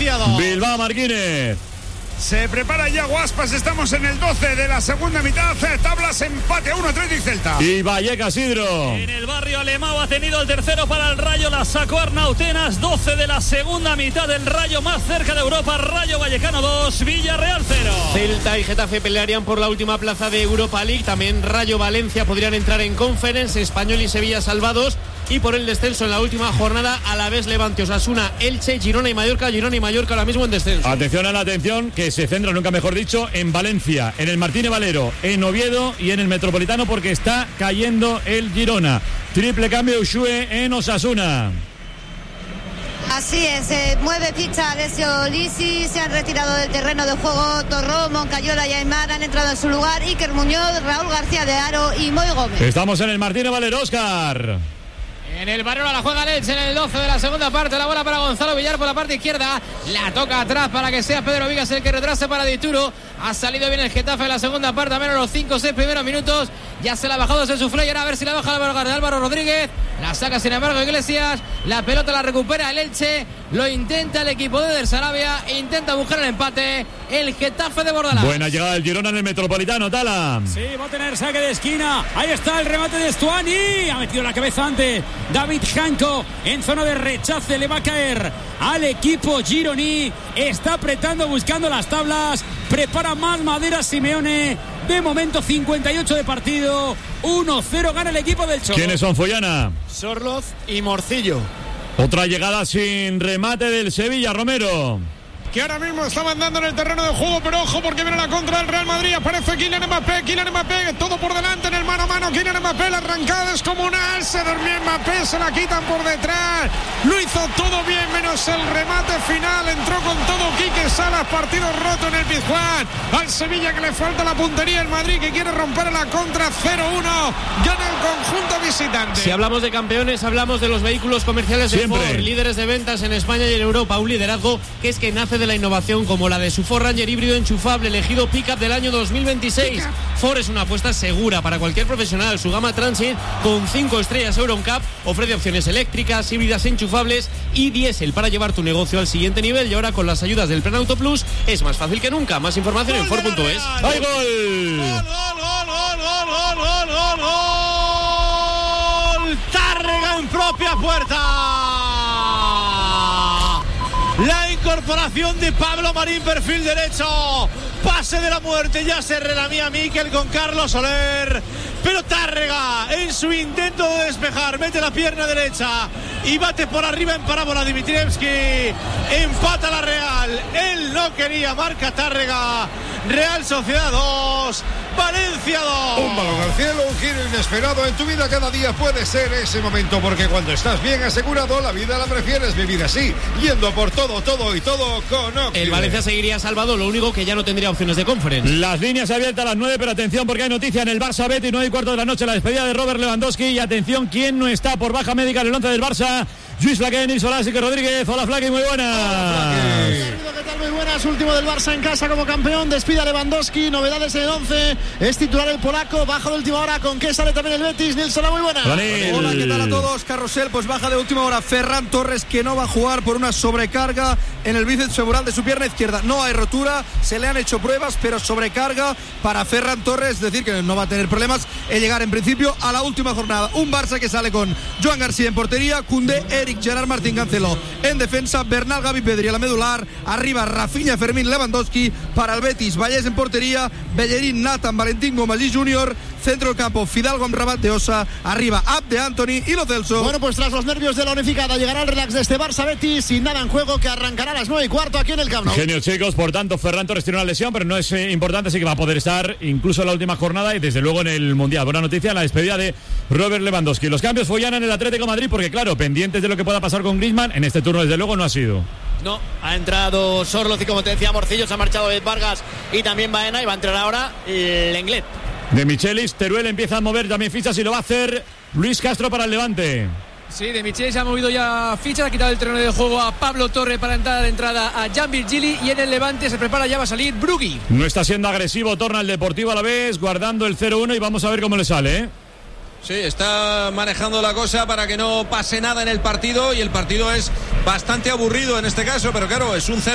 Preciado. Bilbao Martínez. Se prepara ya Guaspas, estamos en el 12 de la segunda mitad, tablas empate 1-3 y Celta. Y Vallecas Isidro. En el barrio Alemão ha tenido el tercero para el Rayo, la sacó Arnautenas, 12 de la segunda mitad del Rayo más cerca de Europa, Rayo Vallecano 2, Villarreal 0. Celta y Getafe pelearían por la última plaza de Europa League, también Rayo Valencia podrían entrar en Conference, Español y Sevilla salvados. Y por el descenso en la última jornada, Alavés, Levante, Osasuna, Elche, Girona y Mallorca ahora mismo en descenso. Atención a la atención, que se centra, nunca mejor dicho, en Valencia, en el Martínez Valero, en Oviedo y en el Metropolitano, porque está cayendo el Girona. Triple cambio Ushue en Osasuna. Así es, mueve ficha Alessio Lisi, se han retirado del terreno de juego Torró, Moncayola y Aymar, han entrado en su lugar Iker Muñoz, Raúl García de Haro y Moy Gómez. Estamos en el Martínez Valero, Óscar. En el Barolo la juega Leche en el 12 de la segunda parte. La bola para Gonzalo Villar por la parte izquierda. La toca atrás para que sea Pedro Vigas el que retrase para Dituro. Ha salido bien el Getafe en la segunda parte, a menos los 5 o 6 primeros minutos. Ya se la ha bajado desde su flyer. A ver si la baja de Álvaro Rodríguez. La saca sin embargo Iglesias. La pelota la recupera el Elche. Lo intenta el equipo de Del Sarabia. Intenta buscar el empate el Getafe de Bordalás. Buena llegada del Girona en el Metropolitano, Tala. Sí, va a tener saque de esquina. Ahí está el remate de Stuani. Ha metido la cabeza antes David Janko en zona de rechace. Le va a caer al equipo gironí. Está apretando, buscando las tablas. Prepara más madera Simeone. De momento 58 de partido. 1-0 gana el equipo del Cholo. ¿Quiénes son, Follana? Sorloz y Morcillo. Otra llegada sin remate del Sevilla, Romero. Que ahora mismo está mandando en el terreno de juego, pero ojo porque viene la contra del Real Madrid. Aparece Kylian Mbappé, todo por delante en el mano a mano. Kylian Mbappé, la arrancada descomunal. Se dormía Mbappé, se la quitan por detrás. Lo hizo todo bien, menos el remate final. Entró con todo Quique Salas, partido roto en el Pizjuán. Al Sevilla que le falta la puntería. El Madrid que quiere romper la contra 0-1. Gana el conjunto visitante. Si hablamos de campeones, hablamos de los vehículos comerciales de Siempre. Ford, líderes de ventas en España y en Europa. Un liderazgo que es que nace de la innovación, como la de su Ford Ranger híbrido enchufable, elegido Pickup del año 2026. Ford es una apuesta segura para cualquier profesional. Su gama Transit, con 5 estrellas EuroNCAP, ofrece opciones eléctricas, híbridas enchufables y diésel para llevar tu negocio al siguiente nivel. Y ahora con las ayudas del Plan Auto Plus es más fácil que nunca. Más información en Ford.es. ¡Hay gol! ¡Gol! Tárrega en propia puerta. La incorporación de Pablo Marín, perfil derecho. Pase de la muerte, ya se relamía Miquel con Carlos Soler. Pero Tárrega, en su intento de despejar, mete la pierna derecha y bate por arriba en parábola Dimitrievski. Empata la Real. Él no quería, marca Tárrega. Real Sociedad 2, Valencia 2. Un balón al cielo, un giro inesperado en tu vida cada día puede ser ese momento, porque cuando estás bien asegurado, la vida la prefieres vivir así, yendo por todo y todo con Octile. El Valencia seguiría salvado, lo único que ya no tendría opciones de Conference. Las líneas abiertas a las 9, pero atención porque hay noticia en el Barça Betis, 9:15 de la noche, la despedida de Robert Lewandowski. Y atención, ¿quién no está por baja médica en el 11 del Barça? Luis Flaquén, Nils Solás y que Rodríguez. Hola Flaquén, muy buenas. ¿Qué tal? Muy buenas, último del Barça en casa como campeón, despide a Lewandowski, novedades en el 11, es titular el polaco, baja de última hora, ¿con qué sale también el Betis? Nils Solá, muy buenas. Hola, ¿qué tal a todos? Carrusel, pues baja de última hora Ferran Torres, que no va a jugar por una sobrecarga en el bíceps femoral de su pierna izquierda. No hay rotura, se le han hecho pruebas, pero sobrecarga para Ferran Torres, es decir, que no va a tener problemas en llegar en principio a la última jornada. Un Barça que sale con Joan García en portería, Koundé, Eric, Gerard Martín, Cancelo en defensa, Bernal, Gavi, Pedri a la medular, arriba Rafinha, Fermín, Lewandowski. Para el Betis, Vallés en portería, Bellerín, Nathan, Valentín Gómez Jr., centro del campo Fidalgo, Amrabat, de Osa, arriba Abde, Anthony y Lo Celso. Bueno, pues tras los nervios de la unificada llegará el relax de este Barça Betis sin nada en juego, que arrancará a las 9:15 aquí en el Camp Nou. Genio, chicos, por tanto Ferran Torres tiene una lesión, pero no es importante, así que va a poder estar incluso en la última jornada y desde luego en el Mundial. Buena noticia, la despedida de Robert Lewandowski. Los cambios Follana en el Atlético de Madrid, porque claro, pendientes de lo que pueda pasar con Griezmann, en este turno desde luego no ha sido. No, ha entrado Sorloz y como te decía Morcillo, se ha marchado Ed Vargas y también Baena, y va a entrar ahora Lenglet. De Michelis, Teruel empieza a mover también fichas y lo va a hacer Luis Castro para el Levante. Sí, de Michelis ha movido ya fichas, ha quitado el terreno de juego a Pablo Torre para entrar de entrada a Jan Virgili, y en el Levante se prepara, ya va a salir Brugui. No está siendo agresivo, torna el Deportivo a la vez, guardando el 0-1 y vamos a ver cómo le sale, ¿eh? Sí, está manejando la cosa para que no pase nada en el partido, y el partido es bastante aburrido en este caso, pero claro, es un 0.